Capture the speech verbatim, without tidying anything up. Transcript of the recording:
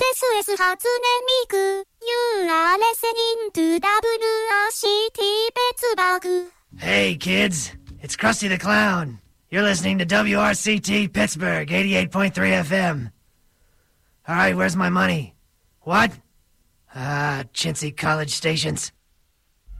エスエス 初音ミク You are listening to ダブリューアールシーティー Pittsburgh. Hey, kids. It's Krusty the Clown. You're listening to W R C T Pittsburgh, eighty-eight point three F M. All right, where's my money? What? Ah, chintzy college stations.